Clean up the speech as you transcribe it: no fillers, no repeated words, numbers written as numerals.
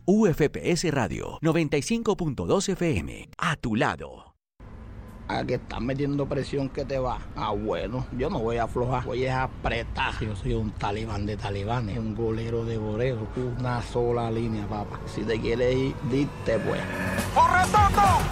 UFPS Radio 95.2 FM. A tu lado. A que estás metiendo presión que te va. Ah, bueno, yo no voy a aflojar, voy a apretar. Yo soy un talibán de talibanes, un golero de goleros, una sola línea, papá. Si te quieres ir, dite pues. ¡Corre, Toto!